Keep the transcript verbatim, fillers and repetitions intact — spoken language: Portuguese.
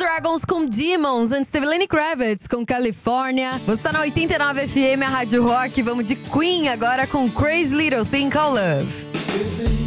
Dragons com Demons, antes teve Lenny Kravitz com California. Você tá na oitenta e nove F M, a Rádio Rock. Vamos de Queen agora com Crazy Little Thing Called Love.